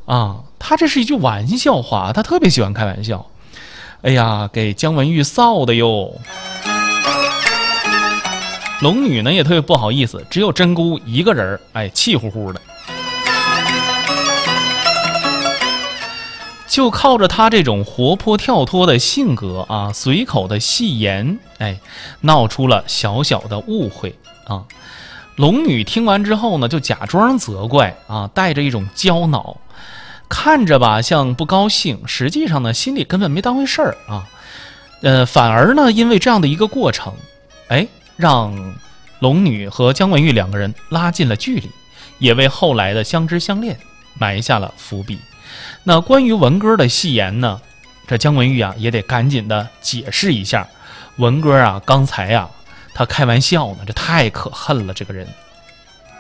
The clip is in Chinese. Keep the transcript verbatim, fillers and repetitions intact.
啊，他这是一句玩笑话，他特别喜欢开玩笑。哎呀，给姜文玉臊的哟。龙女呢也特别不好意思，只有真姑一个人，哎，气呼呼的。就靠着他这种活泼跳脱的性格啊，随口的戏言，哎，闹出了小小的误会啊。龙女听完之后呢，就假装责怪啊，带着一种娇恼，看着吧像不高兴，实际上呢心里根本没当回事儿啊。呃，反而呢因为这样的一个过程，哎，让龙女和姜文玉两个人拉近了距离，也为后来的相知相恋埋下了伏笔。那关于文哥的戏言呢，这姜文玉啊也得赶紧的解释一下。文哥啊，刚才啊他开玩笑呢，这太可恨了，这个人